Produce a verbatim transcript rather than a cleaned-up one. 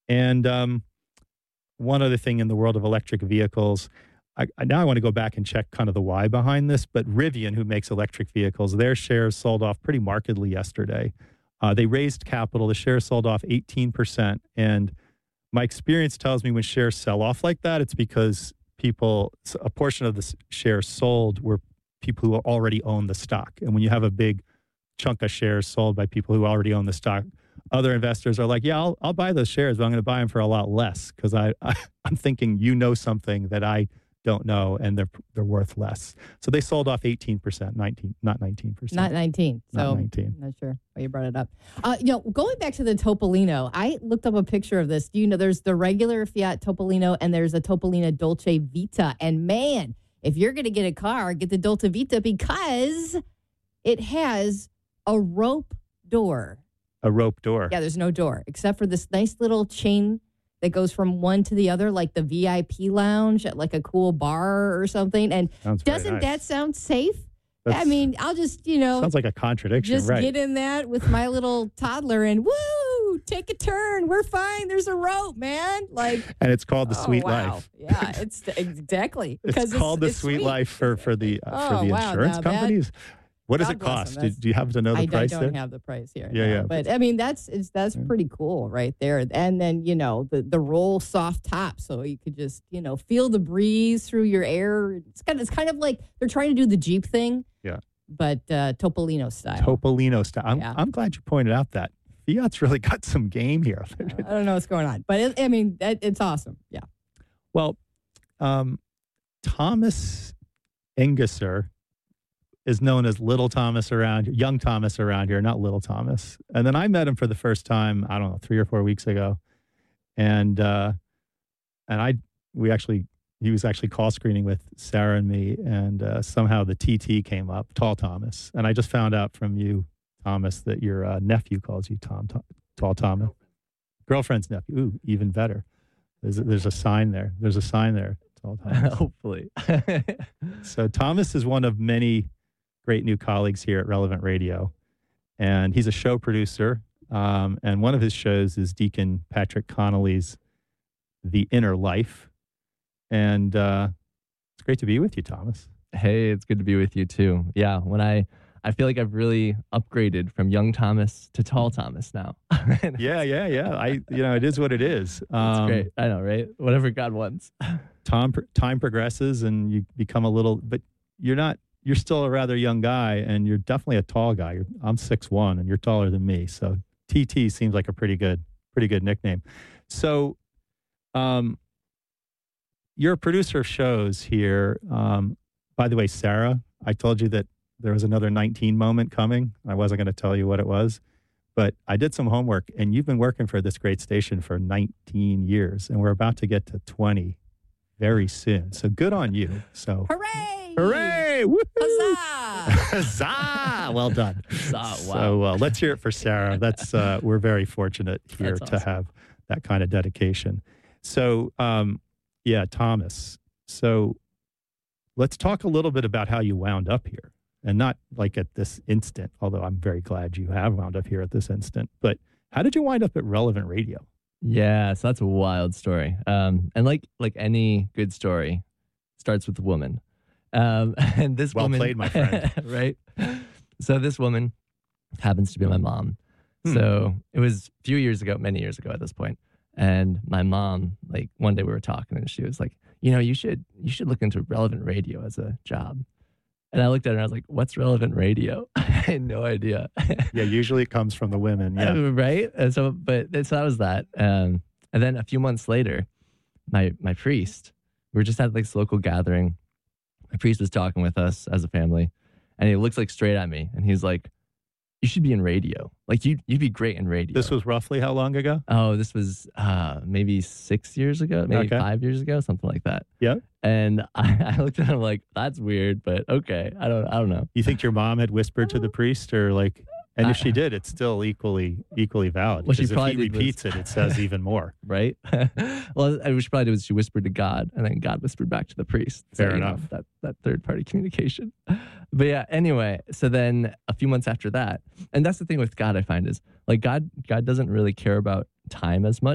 And um, one other thing in the world of electric vehicles, I, I, now I want to go back and check kind of the why behind this, but Rivian, who makes electric vehicles, their shares sold off pretty markedly yesterday. Uh, they raised capital. The shares sold off eighteen percent. And my experience tells me when shares sell off like that, it's because people, a portion of the shares sold were people who already own the stock. And when you have a big chunk of shares sold by people who already own the stock, other investors are like, yeah, I'll, I'll buy those shares, but I'm going to buy them for a lot less because I, I, I'm thinking you know something that I don't know, and they're they're worth less. So they sold off eighteen percent, nineteen, not nineteen percent. Not nineteen. So not nineteen. I'm not sure why you brought it up. Uh, you know, going back to the Topolino, I looked up a picture of this. Do you know there's the regular Fiat Topolino and there's a Topolino Dolce Vita. And man, if you're going to get a car, get the Dolce Vita because it has a rope door. A rope door. Yeah, there's no door except for this nice little chain that goes from one to the other, like the V I P lounge at like a cool bar or something. And Sounds very doesn't nice. that sound safe? That's, I mean, I'll just, you know. Sounds like a contradiction, just right? get in that with my little toddler and woo, take a turn. We're fine. There's a rope, man. Like, and it's called the oh, Sweet wow. Life. Yeah, it's exactly. It's called the it's Sweet, sweet. Life for, for the, uh, Oh, for the wow, insurance now that- companies. What does God it bless cost? them. Do, That's- do you happen to know the I, price I don't there? have the price here. Yeah, no. yeah. But I mean, that's it's, that's Yeah. pretty cool right there. And then, you know, the, the roll soft top. So you could just, you know, feel the breeze through your air. It's kind of, it's kind of like they're trying to do the Jeep thing. Yeah. But uh, Topolino style. Topolino style. I'm, Yeah. I'm glad you pointed out that. Fiat's really got some game here. I don't know what's going on. But it, I mean, it, it's awesome. Yeah. Well, um, Thomas Engesser is known as Little Thomas around here, Young Thomas around here, not Little Thomas. And then I met him for the first time, I don't know, three or four weeks ago. And uh, and I we actually he was actually call screening with Sarah and me, and uh, somehow the T T came up, Tall Thomas. And I just found out from you, Thomas, that your uh, nephew calls you Tom, Tom Tall Thomas. Girlfriend's nephew. Ooh, even better. There's a, there's a sign there. There's a sign there. Tall Thomas. Hopefully. So Thomas is one of many great new colleagues here at Relevant Radio. And he's a show producer. Um, and one of his shows is Deacon Patrick Connolly's The Inner Life. And uh, it's great to be with you, Thomas. Hey, it's good to be with you too. Yeah, when I I feel like I've really upgraded from young Thomas to tall Thomas now. Yeah, yeah, yeah. I, you know, it is what it is. It's Um, great. I know, right? Whatever God wants. Time, time progresses and you become a little, but you're not, you're still a rather young guy and you're definitely a tall guy. You're, I'm six one and you're taller than me. So T T seems like a pretty good, pretty good nickname. So, um, you're a producer of shows here. Um, by the way, Sarah, I told you that there was another nineteen moment coming. I wasn't going to tell you what it was, but I did some homework and you've been working for this great station for nineteen years and we're about to get to twenty very soon. So good on you. So Hooray! hooray! Woo-hoo! Huzzah! Huzzah! Well done. Huzzah, wow. So uh, let's hear it for Sarah. That's uh, we're very fortunate here That's to awesome. have that kind of dedication. So um, yeah, Thomas. So let's talk a little bit about how you wound up here, and not like at this instant. Although I'm very glad you have wound up here at this instant. But how did you wind up at Relevant Radio? Yeah, so that's a wild story. Um, and like like any good story, starts with a woman. Um, and this Well woman, played, my friend. Right? So this woman happens to be my mom. Hmm. So it was a few years ago, many years ago at this point. And my mom, like one day we were talking and she was like, you know, you should you should look into Relevant Radio as a job. And I looked at her and I was like, what's Relevant Radio? I had no idea. Yeah, usually it comes from the women. Yeah. Uh, right? And so, but so that was that. Um, and then a few months later, my my priest, we were just at like this local gathering. My priest was talking with us as a family, and he looks like straight at me, and he's like, "You should be in radio. Like you, you'd be great in radio." This was roughly how long ago? Oh, this was uh, maybe six years ago, maybe Okay. five years ago, something like that. Yeah. And I, I looked at him like, "That's weird, but okay. I don't, I don't know." You think your mom had whispered to the priest, or like? And if I- she did, it's still equally equally valid. What she Because if probably he did was- repeats it, it says even more. Right? Well, I wish probably was she whispered to God, and then God whispered back to the priest. Fair you know, enough. that that third party communication. But yeah, anyway, so then a few months after that, and that's the thing with God, I find is like God God doesn't really care about time as much.